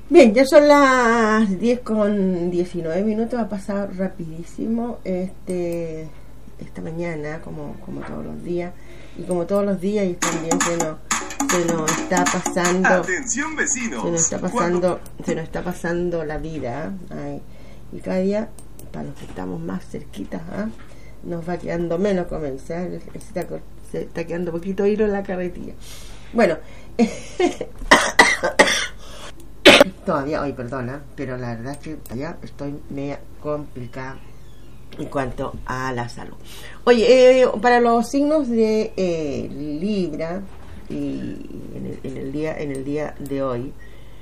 Bien, ya son las 10:19, ha pasado rapidísimo esta mañana, como todos los días, y como todos los días, y también se nos está pasando. Atención, vecinos. Se nos está pasando la vida, ¿eh? Y cada día, para los que estamos más cerquitas, nos va quedando menos, como dice, se está quedando poquito hilo en la carretilla. Bueno, todavía hoy, perdona, pero la verdad es que ya estoy media complicada en cuanto a la salud. Oye, para los signos de Libra, y en el día de hoy,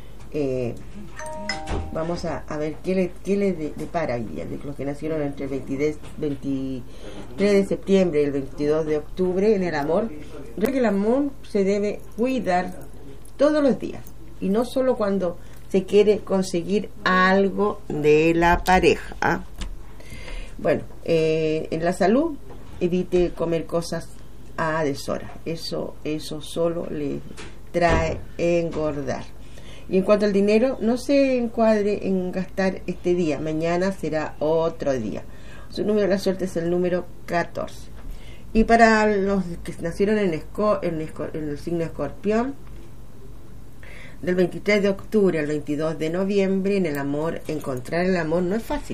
vamos a ver qué le depara hoy día, de los que nacieron entre el 23 de septiembre y el 22 de octubre en el amor. Creo que el amor se debe cuidar todos los días, y no solo cuando se quiere conseguir algo de la pareja. Bueno, en la salud, evite comer cosas a deshora. Eso solo le trae engordar. Y en cuanto al dinero, no se encuadre en gastar este día. Mañana será otro día. Su número de la suerte es el número 14. Y para los que nacieron en el signo Escorpión, del 23 de octubre al 22 de noviembre, en el amor, encontrar el amor no es fácil.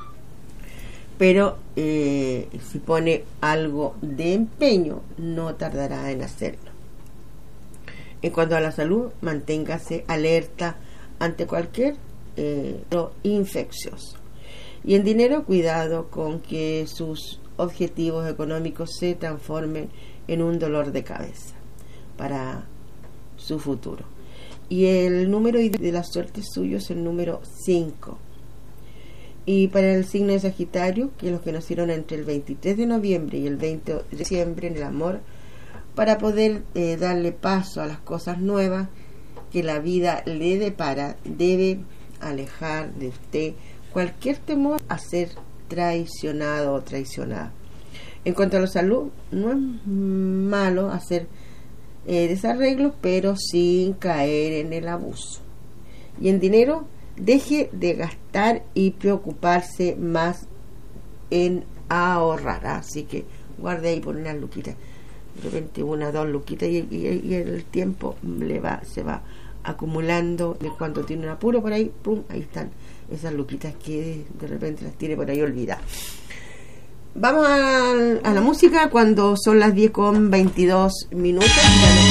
Pero si pone algo de empeño, no tardará en hacerlo. En cuanto a la salud, manténgase alerta ante cualquier infeccioso. Y en dinero, cuidado con que sus objetivos económicos se transformen en un dolor de cabeza para su futuro. Y el número de la suerte suyo es el número 5. Y para el signo de Sagitario, que los que nacieron entre el 23 de noviembre y el 20 de diciembre en el amor, para poder darle paso a las cosas nuevas que la vida le depara, debe alejar de usted cualquier temor a ser traicionado o traicionada. En cuanto a la salud, no es malo hacer desarreglos, pero sin caer en el abuso. Y en dinero, deje de gastar y preocuparse más en ahorrar. Así que guarde ahí por unas luquitas, de repente 1 o 2 luquitas, y el tiempo se va acumulando. De cuando tiene un apuro por ahí, pum, ahí están esas luquitas que de repente las tiene por ahí olvidadas. Vamos a la música cuando son las 10:22.